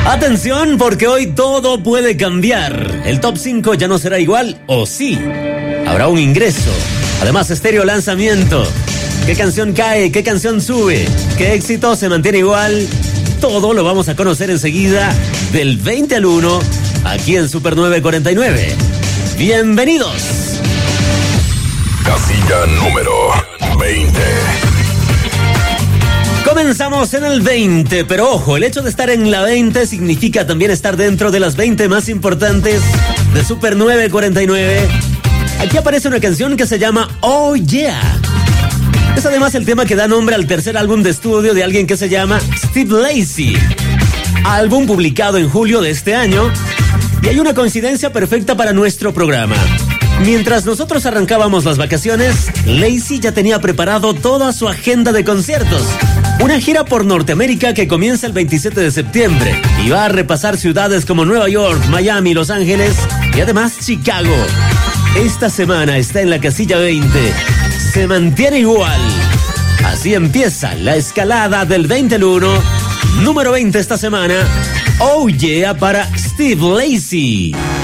Atención, porque hoy todo puede cambiar. El top 5 ya no será igual, ¿o sí? Habrá un ingreso. Además, estéreo lanzamiento. ¿Qué canción cae? ¿Qué canción sube? ¿Qué éxito se mantiene igual? Todo lo vamos a conocer enseguida del 20 al 1 aquí en Super 949. ¡Bienvenidos! Casilla número 20. Comenzamos en el 20, pero ojo, el hecho de estar en la 20 significa también estar dentro de las 20 más importantes de Super 949. Aquí aparece una canción que se llama Oh Yeah. Es además el tema que da nombre al tercer álbum de estudio de alguien que se llama Steve Lacy. Álbum publicado en julio de este año. Y hay una coincidencia perfecta para nuestro programa. Mientras nosotros arrancábamos las vacaciones, Lacy ya tenía preparado toda su agenda de conciertos. Una gira por Norteamérica que comienza el 27 de septiembre y va a repasar ciudades como Nueva York, Miami, Los Ángeles y además Chicago. Esta semana está en la casilla 20. Se mantiene igual. Así empieza la escalada del 20 al 1. Número 20 esta semana. Oh Yeah para Steve Lacy.